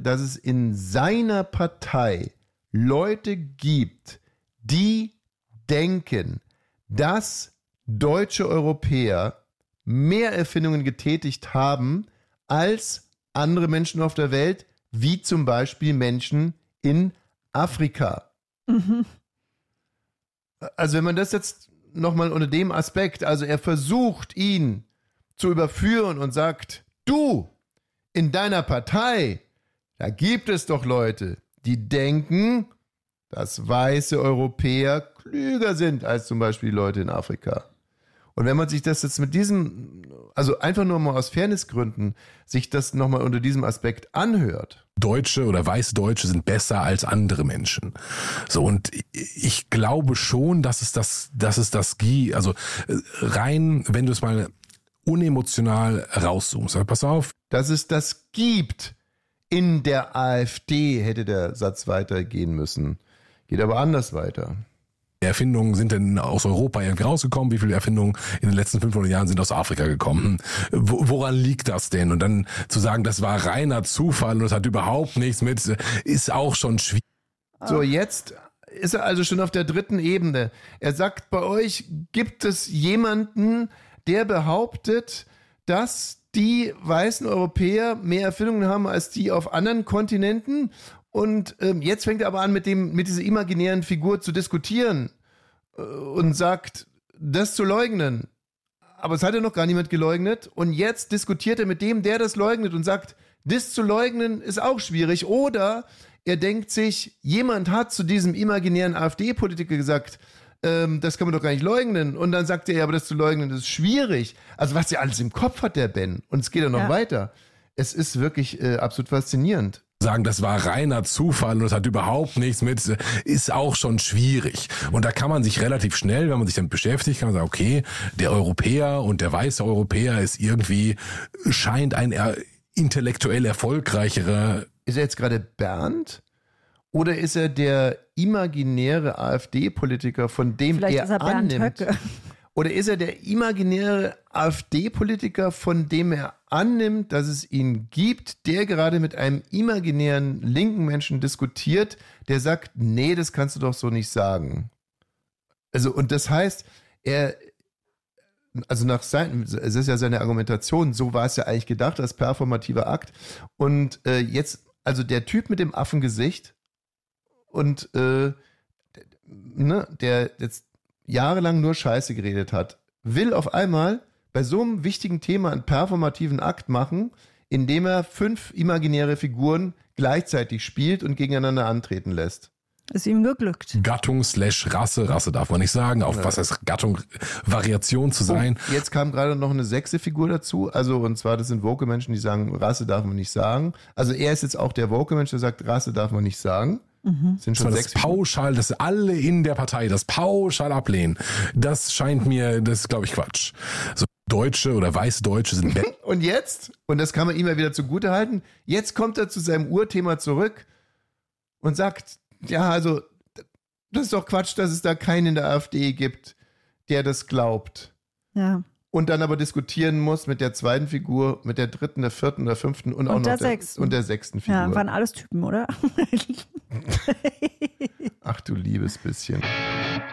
dass es in seiner Partei Leute gibt, die denken, dass deutsche Europäer mehr Erfindungen getätigt haben als andere Menschen auf der Welt, wie zum Beispiel Menschen in Afrika. Mhm. Also wenn man das jetzt nochmal unter dem Aspekt, also er versucht, ihn zu überführen und sagt, du, in deiner Partei, da gibt es doch Leute, die denken, dass weiße Europäer klüger sind als zum Beispiel die Leute in Afrika. Und wenn man sich das jetzt mit diesem, also einfach nur mal aus Fairnessgründen, sich das nochmal unter diesem Aspekt anhört. Deutsche oder weiße Deutsche sind besser als andere Menschen. So, und ich glaube schon, dass es also rein, wenn du es mal unemotional rauszoomst, also pass auf. Dass es das gibt in der AfD, hätte der Satz weitergehen müssen. Geht aber anders weiter. Erfindungen sind denn aus Europa irgendwie rausgekommen? Wie viele Erfindungen in den letzten 500 Jahren sind aus Afrika gekommen? Woran liegt das denn? Und dann zu sagen, das war reiner Zufall und das hat überhaupt nichts mit, ist auch schon schwierig. So, jetzt ist er also schon auf der dritten Ebene. Er sagt, bei euch gibt es jemanden, der behauptet, dass die weißen Europäer mehr Erfindungen haben als die auf anderen Kontinenten. Und jetzt fängt er aber an, mit dieser imaginären Figur zu diskutieren und sagt, das zu leugnen. Aber es hat ja noch gar niemand geleugnet. Und jetzt diskutiert er mit dem, der das leugnet und sagt, das zu leugnen ist auch schwierig. Oder er denkt sich, jemand hat zu diesem imaginären AfD-Politiker gesagt, das kann man doch gar nicht leugnen. Und dann sagt er, ja, aber das zu leugnen ist schwierig. Also was er alles im Kopf hat, der Ben. Und es geht ja noch weiter. Es ist wirklich absolut faszinierend. Sagen, das war reiner Zufall und das hat überhaupt nichts mit, ist auch schon schwierig. Und da kann man sich relativ schnell, wenn man sich damit beschäftigt, kann man sagen, okay, der Europäer und der weiße Europäer ist irgendwie, scheint ein intellektuell erfolgreicherer. Ist er jetzt gerade Bernd? Oder ist er der imaginäre AfD-Politiker, von dem Vielleicht er ist er Bernd annimmt? Höcke. Oder ist er der imaginäre AfD-Politiker, von dem er annimmt, dass es ihn gibt, der gerade mit einem imaginären linken Menschen diskutiert, der sagt, nee, das kannst du doch so nicht sagen. Also, und das heißt, es ist ja seine Argumentation, so war es ja eigentlich gedacht, als performativer Akt. Und jetzt, also der Typ mit dem Affengesicht und der jetzt jahrelang nur Scheiße geredet hat, will auf einmal bei so einem wichtigen Thema einen performativen Akt machen, indem er 5 imaginäre Figuren gleichzeitig spielt und gegeneinander antreten lässt. Ist ihm geglückt. Gattung/Rasse, Rasse darf man nicht sagen, auf was heißt Gattung, Variation zu sein. Oh, jetzt kam gerade noch eine 6. Figur dazu, also und zwar das sind Woke-Menschen, die sagen, Rasse darf man nicht sagen. Also er ist jetzt auch der Woke-Mensch, der sagt, Rasse darf man nicht sagen. Sind schon das pauschal, dass alle in der Partei das pauschal ablehnen, das scheint mir, das ist glaube ich Quatsch. So Deutsche oder weiße Deutsche sind Und jetzt, und das kann man ihm ja wieder zugute halten, jetzt kommt er zu seinem Urthema zurück und sagt, ja, also das ist doch Quatsch, dass es da keinen in der AfD gibt, der das glaubt. Ja. Und dann aber diskutieren muss mit der 2. Figur, mit der 3., der 4., der 5. und auch noch der 6. Figur. Ja, waren alles Typen, oder? Ach du liebes bisschen.